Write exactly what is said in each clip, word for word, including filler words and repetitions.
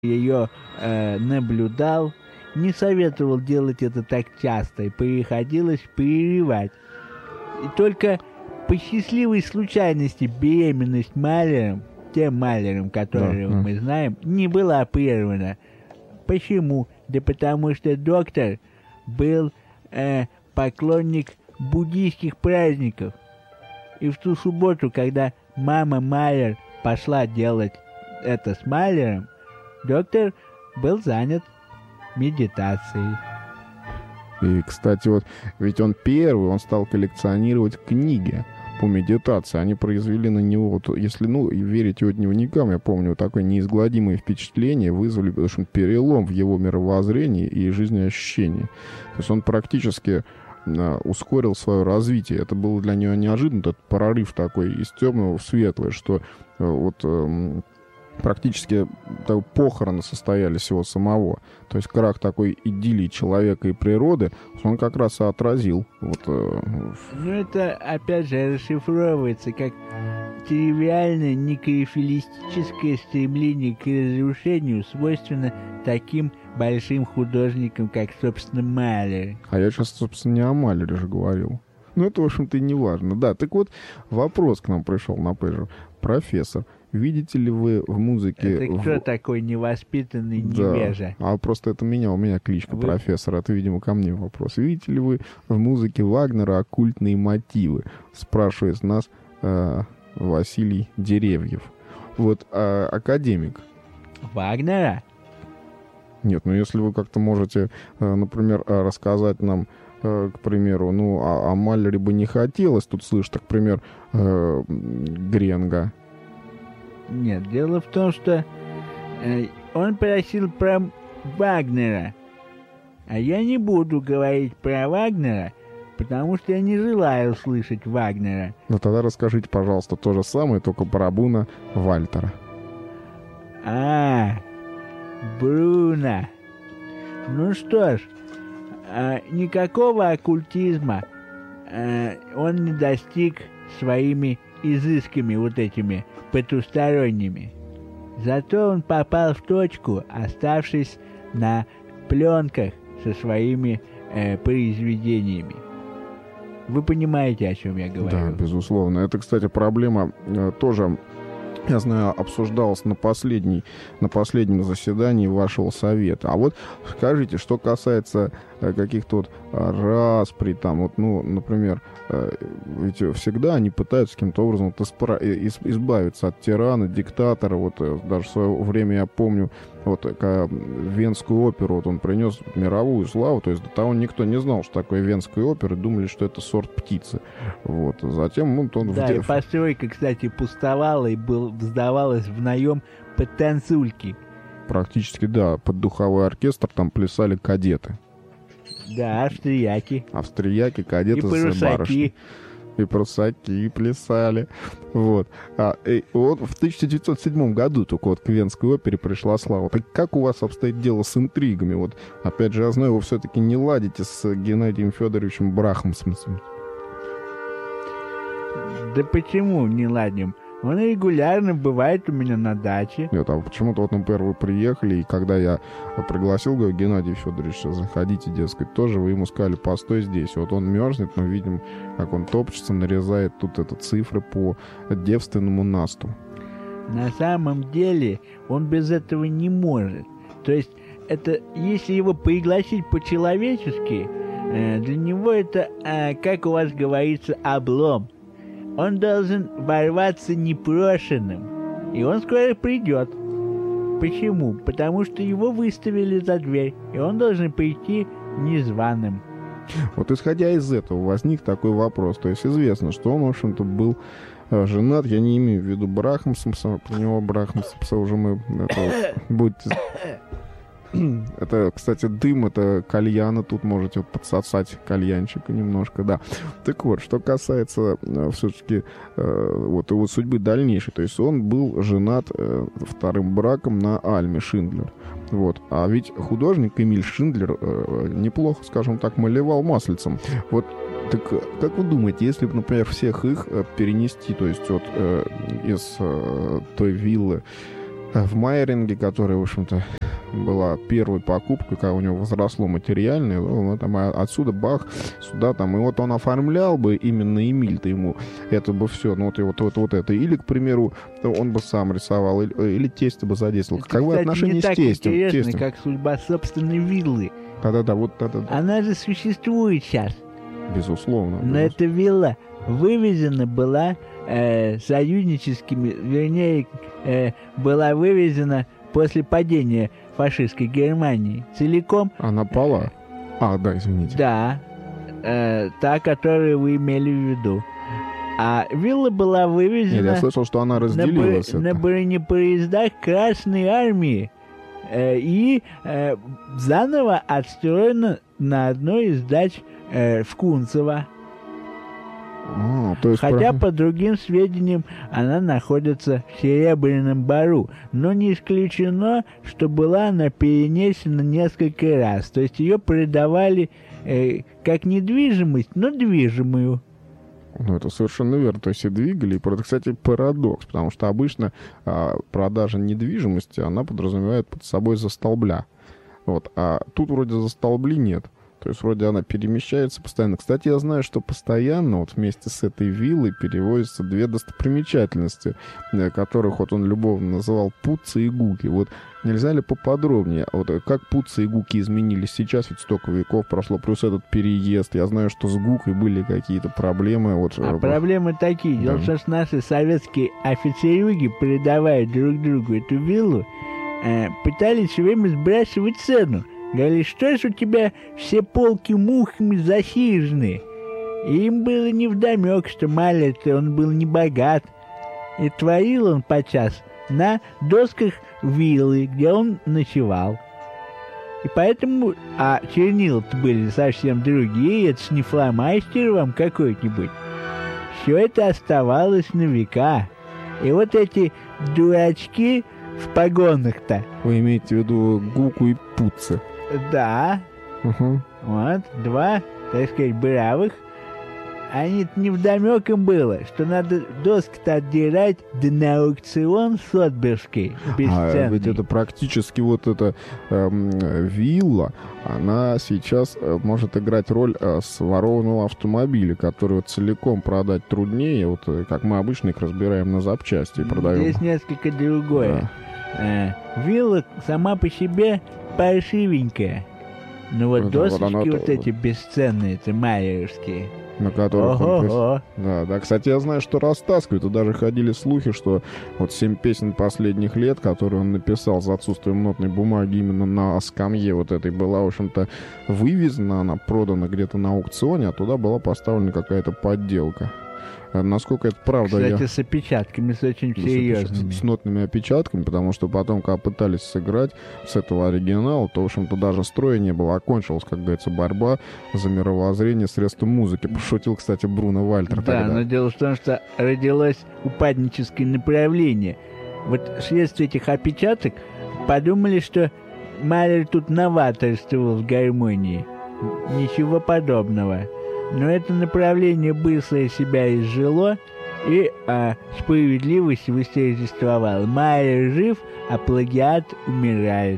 ее э, наблюдал, не советовал делать это так часто, и приходилось прерывать. И только по счастливой случайности беременность Малером, тем Малером, которого Да, мы знаем, не была прервана. Почему? Да потому что доктор был э, поклонник буддийских праздников. И в ту субботу, когда мама Малер пошла делать это с Малером, доктор был занят медитацией. И, кстати, вот ведь он первый, он стал коллекционировать книги по медитации. Они произвели на него, вот, если, ну, верить его дневникам, я помню, вот такое неизгладимое впечатление вызвали, потому что перелом в его мировоззрении и жизнеощущении. То есть он практически а, ускорил свое развитие. Это было для него неожиданно, этот прорыв такой из темного в светлое, что а, вот... А, практически так, похороны состоялись его самого. То есть крах такой идиллии человека и природы, он как раз и отразил. Вот, э, Ну, это, опять же, расшифровывается как тривиальное некрофилистическое стремление к разрушению, свойственно таким большим художникам, как, собственно, Малер. а я сейчас, собственно, не о Малере же говорил. Ну, это, в общем-то, и не важно. Да, так вот, вопрос к нам пришел на пейджер. Профессор, видите ли вы в музыке... Это кто в... такой невоспитанный Да, невежа? а просто это меня, у меня кличка Вы- профессор, это, видимо, ко мне вопрос. Видите ли вы в музыке Вагнера оккультные мотивы? Спрашивает нас э, Василий Деревьев. Вот, а академик. Вагнера? Нет, ну если вы как-то можете, э, например, э, рассказать нам, э, к примеру, ну, о, о Малере бы не хотелось тут слышать, так, к примеру, э, Гренга. Нет, дело в том, что э, он просил про Вагнера. А я не буду говорить про Вагнера, потому что я не желаю слышать Вагнера. Ну, тогда расскажите, пожалуйста, то же самое, только про Бруно Вальтера. А, Бруно. Ну что ж, а, никакого оккультизма а, он не достиг своими изысками вот этими потусторонними. Зато он попал в точку, оставшись на пленках со своими э, произведениями. Вы понимаете, о чем я говорю? Да, безусловно. Это, кстати, проблема э, тоже, я знаю, обсуждалась на, последней, на последнем заседании вашего совета. А вот скажите, что касается э, каких-то вот распри, там, вот, ну, например, э, ведь всегда они пытаются каким-то образом вот, испра- из- избавиться от тирана, диктатора. Вот э, даже в свое время я помню, вот э, Венскую оперу вот, он принес мировую славу, то есть до того никто не знал, что такое Венская опера, думали, что это сорт птицы. Вот. Затем вот, он... Да, в... и постройка, кстати, пустовала и был, сдавалась в наем под танцульки. Практически, да, под духовой оркестр там плясали кадеты. Да, австрияки. Австрияки, кадеты И с парусаки. барышни. И прусаки плясали. Вот. А, и вот в тысяча девятьсот седьмом году только вот к Венской опере пришла слава. Так как у вас обстоит дело с интригами? Вот, опять же, я знаю, вы все-таки не ладите с Геннадием Федоровичем Брахмсом. Да почему не ладим? Он регулярно бывает у меня на даче. Нет, а почему-то вот, например, вы приехали, и когда я пригласил, говорю, Геннадий Федорович, заходите, дескать, тоже, вы ему сказали, постой здесь. Вот он мерзнет, мы видим, как он топчется, нарезает тут это цифры по девственному насту. На самом деле он без этого не может. То есть, это если его пригласить по-человечески, э, для него это, э, как у вас говорится, облом. Он должен ворваться непрошенным, и он скоро придет. Почему? Потому что его выставили за дверь, и он должен прийти незваным. Вот исходя из этого возник такой вопрос. То есть известно, что он, в общем-то, был э, женат. Я не имею в виду Брахмса, про него Брахмса уже мы... Это, будьте... Это, кстати, дым, это кальяна, тут можете подсосать кальянчика немножко, да. Так вот, что касается э, все-таки э, вот его судьбы дальнейшей, то есть он был женат э, вторым браком на Альме Шиндлер. Вот. А ведь художник Эмиль Шиндлер э, неплохо, скажем так, малевал маслицем. Вот. Так как вы думаете, если бы, например, всех их э, перенести, то есть вот э, из э, той виллы в Майеринге, который, в общем-то, была первой покупкой, когда у него возросло материальное, ну, там, отсюда бах, сюда там, и вот он оформлял бы именно Эмиль-то ему, это бы все, ну вот, и вот, вот, вот это, или, к примеру, он бы сам рисовал, или, или тестя бы задействовал. Это, как бы кстати, отношения не с так тестем? интересно, тестем. как судьба собственной виллы. Да-да-да, вот да-да-да. Она же существует сейчас. Безусловно. Но безусловно. эта вилла вывезена была э, союзническими, вернее, э, была вывезена после падения фашистской Германии целиком. Она пала? А, да, извините. Да, э, та, которую вы имели в виду. А вилла была вывезена... Нет, я слышал, что она разделилась. На, бро- на бронепоездах Красной Армии э, и э, заново отстроена на одной из дач э, в Кунцево. А, то есть Хотя, про... по другим сведениям, она находится в Серебряном Бару. Но не исключено, что была она перенесена несколько раз. То есть ее продавали э, как недвижимость, но движимую. Ну, это совершенно верно. То есть и двигали, и, это, кстати, парадокс, потому что обычно а, продажа недвижимости, она подразумевает под собой застолбля. Вот. А тут вроде застолбли нет. То есть вроде она перемещается постоянно. Кстати, я знаю, что постоянно вот вместе с этой виллой перевозятся две достопримечательности, которых вот он любовно называл Пуцци и Гуки. Вот нельзя ли поподробнее? Вот как Пуцци и Гуки изменились сейчас, ведь столько веков прошло, плюс этот переезд. Я знаю, что с Гукой были какие-то проблемы. Вот, а проблемы такие. Дело в том, что наши советские офицерюги, передавая друг другу эту виллу, э, пытались все время сбрасывать цену. Говорили, что ж у тебя все полки мухами засижены. И им было невдомек, что Маля-то он был не богат. И творил он подчас на досках виллы, где он ночевал. И поэтому... А чернила-то были совсем другие, это ж не фломастер вам какой-нибудь. Все это оставалось на века. И вот эти дурачки в погонах-то... Вы имеете в виду Гуку и Пуцци? Да, Угу. вот, два, так сказать, бравых. Они-то невдомек им было, что надо доски-то отдирать, да на аукцион Сотберский, бесценный. А ведь это практически вот эта эм, вилла, она сейчас э, может играть роль э, сворованного автомобиля, который вот целиком продать труднее, вот э, как мы обычно их разбираем на запчасти и продаем. Здесь несколько другое. Да. Э, вилла сама по себе паршивенькая. Но вот Да, досочки вот она вот то- эти бесценные, это майеровские. На которых он... прис- Ого-го. Да, да, кстати, я знаю, что растаскивают, и даже ходили слухи, что вот семь песен последних лет, которые он написал за отсутствием нотной бумаги именно на скамье вот этой, была, в общем-то, вывезена, она продана где-то на аукционе, а туда была поставлена какая-то подделка. А насколько это правда, Кстати, я... с опечатками, с очень С, серьезными. с нотными опечатками, потому что потом, когда пытались сыграть с этого оригинала, то, в общем-то, даже строя не было. Окончилась, как говорится, борьба за мировоззрение средством музыки. Пошутил, кстати, Бруно Вальтер Да, тогда. но дело в том, что родилось упадническое направление. Вот вследствие этих опечаток подумали, что Малер тут новаторствовал в гармонии. Ничего подобного. Но это направление быстро себя изжило, и а, справедливость восторжествовала. Малер жив, а плагиат умирает.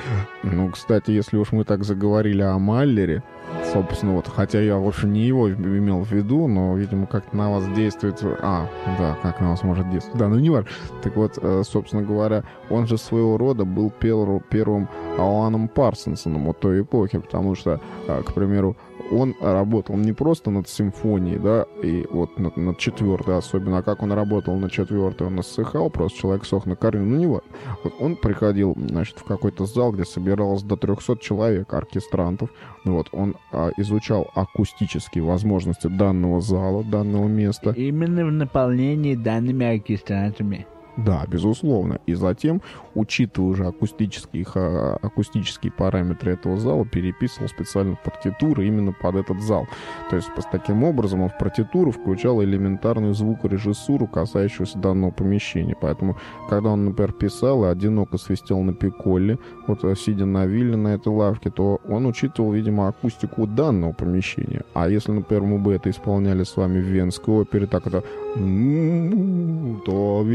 Ну, кстати, если уж мы так заговорили о Маллере, собственно, вот, хотя я, в общем, не его имел в виду, но, видимо, как-то на вас действует... А, да, как на вас может действовать. Да, ну не важно. Так вот, э, собственно говоря, он же своего рода был пер- первым Аланом Парсонсоном от той эпохи, потому что, э, к примеру, он работал не просто над симфонией, да, и вот над, над четвертой особенно, а как он работал над четвертой, он иссыхал, просто человек сох на корню, ну не важно. Вот он приходил, значит, в какой-то зал, где собиралось до трехсот человек, оркестрантов, вот, он а, изучал акустические возможности данного зала, данного места. Именно в наполнении данными оркестрантами. Да, безусловно. И затем, учитывая уже акустические, ха- акустические параметры этого зала, переписывал специально партитуры именно под этот зал. То есть, с таким образом, он в партитуру включал элементарную звукорежиссуру, касающуюся данного помещения. Поэтому, когда он, например, писал и одиноко свистел на пикколе, вот сидя на вилле на этой лавке, то он учитывал, видимо, акустику данного помещения. А если, например, мы бы это исполняли с вами в Венской опере, так это... то, видимо... Другая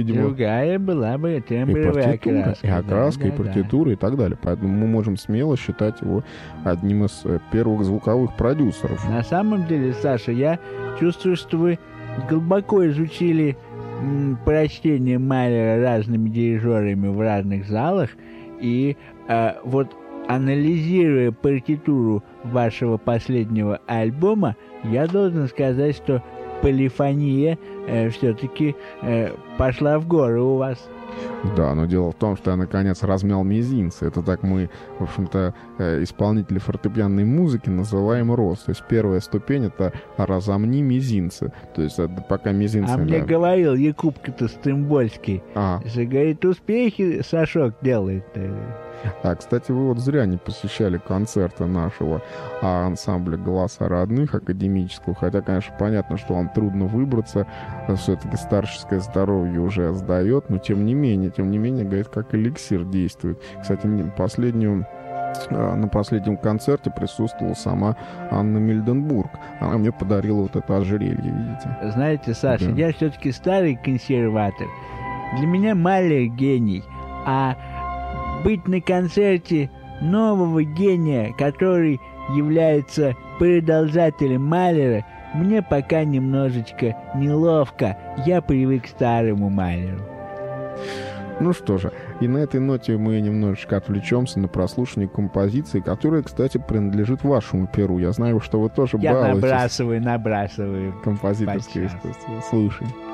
другая была бы И тембровая партитура, окраска. и окраска, да, и да, да. партитура, и так далее. Поэтому мы можем смело считать его одним из э, первых звуковых продюсеров. На самом деле, Саша, я чувствую, что вы глубоко изучили м, прочтение Малера разными дирижерами в разных залах, и э, вот анализируя партитуру вашего последнего альбома, я должен сказать, что полифония э, все-таки э, пошла в гору у вас. Да, но дело в том, что я, наконец, размял мизинцы. Это так мы, в общем-то, э, исполнители фортепианной музыки называем рост. То есть первая ступень — это разомни мизинцы. То есть это пока мизинцы... А мне да. говорил Якубка-то Стымбольский, А, что, говорит, успехи Сашок делает. а, кстати, вы вот зря не посещали концерты нашего а, ансамбля «Голоса родных» академического. Хотя, конечно, понятно, что вам трудно выбраться. Все-таки старческое здоровье уже сдает. Но тем не менее, тем не менее, говорит, как эликсир действует. Кстати, последнюю... На последнем концерте присутствовала сама Анна Мильденбург. Она мне подарила вот это ожерелье, видите? Знаете, Саша, Да. я все-таки старый консерватор. Для меня Малер гений, а быть на концерте нового гения, который является продолжателем Малера, мне пока немножечко неловко. Я привык к старому Малеру. Ну что же, и на этой ноте мы немножечко отвлечемся на прослушивание композиции, которая, кстати, принадлежит вашему перу. Я знаю, что вы тоже Я балуетесь набрасываю, набрасываю. композиторское подчас. искусство. Слушай.